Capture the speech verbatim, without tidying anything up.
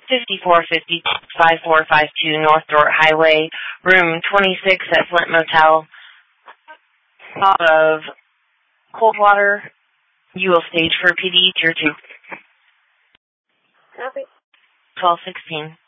fifty-four fifty, five four five two North Dort Highway, room twenty-six at Flint Motel, out of Coldwater. You will stage for P D Tier two. Copy. twelve sixteen.